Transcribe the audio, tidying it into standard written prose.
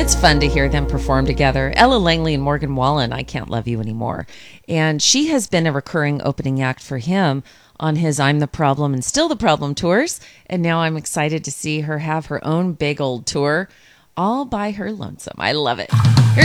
It's fun to hear them perform together. Ella Langley and Morgan Wallen, I Can't Love You Anymore. And she has been a recurring opening act for him on his I'm the Problem and Still the Problem tours. And now I'm excited to see her have her own big old tour all by her lonesome. I love it.